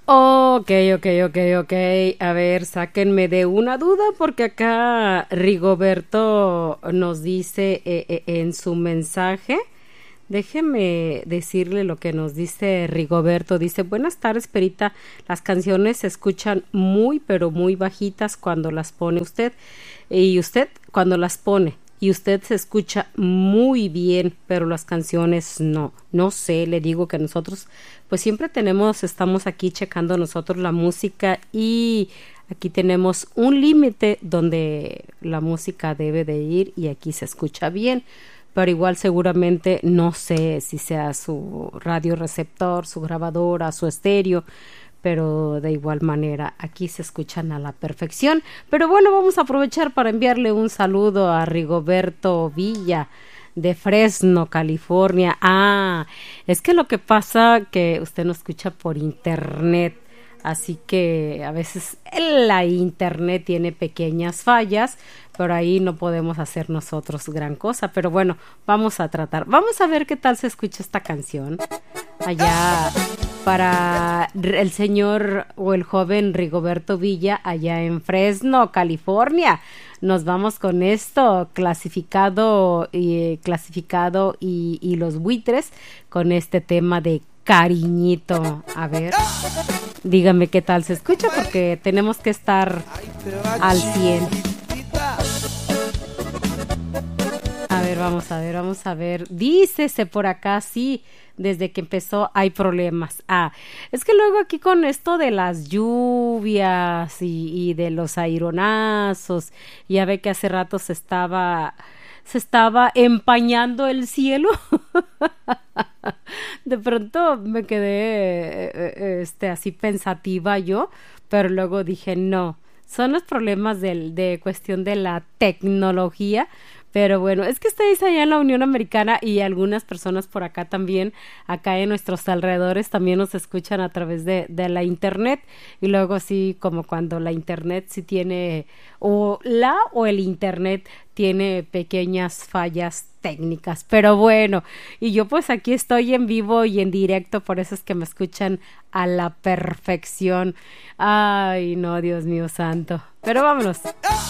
Ok, ok, ok, ok. A ver, sáquenme de una duda porque acá Rigoberto nos dice en su mensaje. Déjeme decirle lo que nos dice Rigoberto. Dice, buenas tardes, Perita. Las canciones se escuchan muy, pero muy bajitas cuando las pone usted. Y usted cuando las pone. Y usted se escucha muy bien, pero las canciones no. No sé, le digo que nosotros pues siempre estamos aquí checando nosotros la música y aquí tenemos un límite donde la música debe de ir y aquí se escucha bien, pero igual seguramente no sé si sea su radio receptor, su grabadora, su estéreo, pero de igual manera aquí se escuchan a la perfección. Pero bueno, vamos a aprovechar para enviarle un saludo a Rigoberto Villa de Fresno, California. Ah, es que lo que pasa que usted no escucha por internet. Así que a veces la internet tiene pequeñas fallas, pero ahí no podemos hacer nosotros gran cosa. Pero bueno, vamos a tratar. Vamos a ver qué tal se escucha esta canción allá para el señor o el joven Rigoberto Villa allá en Fresno, California. Nos vamos con esto clasificado y los buitres con este tema de cariñito. A ver, dígame qué tal se escucha porque tenemos que estar al 100. A ver, vamos a ver, vamos a ver. Dícese por acá, sí, desde que empezó hay problemas. Ah, es que luego aquí con esto de las lluvias y de los aironazos, ya ve que hace rato se estaba empañando el cielo. De pronto me quedé así pensativa yo, pero luego dije no, son los problemas de cuestión de la tecnología. Pero bueno, es que estáis allá en la Unión Americana y algunas personas por acá también, acá en nuestros alrededores también nos escuchan a través de la internet y luego sí, como cuando la internet sí tiene, o el internet tiene pequeñas fallas técnicas, pero bueno, y yo pues aquí estoy en vivo y en directo, por eso es que me escuchan a la perfección. Ay, no, Dios mío santo. Pero vámonos.